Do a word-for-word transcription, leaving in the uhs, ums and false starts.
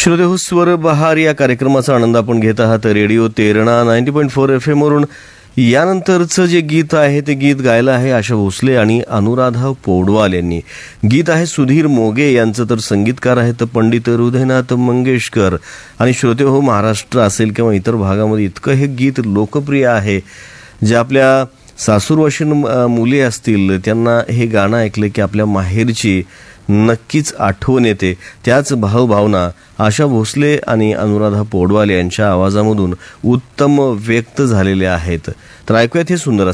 श्रोते हो, स्वर बहार या कार्यक्रमाचा आनंद आपण घेत आहात radio Terna ninety point four F M वरून. यानंतरचं जे गीत आहे ते गीत गायलं आहे आशा भोसले आणि अनुराधा पौडवाल यांनी. गीत आहे सुधीर मोगे यांचं, तर संगीतकार आहेत पंडित हृदयनाथ मंगेशकर. आणि श्रोते हो, महाराष्ट्र असेल किंवा इतर भागामध्ये इतकं हे गीत लोकप्रिय आहे, जे आपल्या सासूरवाशीन मुली असतील त्यांना हे गाणं ऐकलं की आपल्या माहेरची नक्कीच आठवण येते. त्याच भावभावना आशा भोसले आणि अनुराधा पौडवाल यांच्या आवाजामधून उत्तम व्यक्त झालेल्या आहेत. तर ऐकूयात हे सुंदर